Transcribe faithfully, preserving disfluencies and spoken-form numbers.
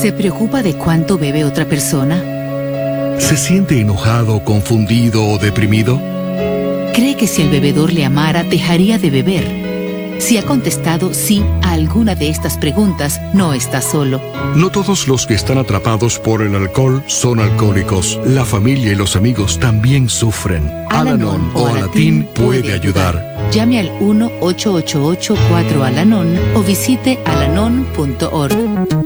¿Se preocupa de cuánto bebe otra persona? ¿Se siente enojado, confundido o deprimido? ¿Cree que si el bebedor le amara, dejaría de beber? Si ha contestado sí a alguna de estas preguntas, no está solo. No todos los que están atrapados por el alcohol son alcohólicos. La familia y los amigos también sufren. Al-Anon o Alatín puede ayudar. Llame al uno ocho ocho ocho cuatro Al-Anon o visite alanon punto org.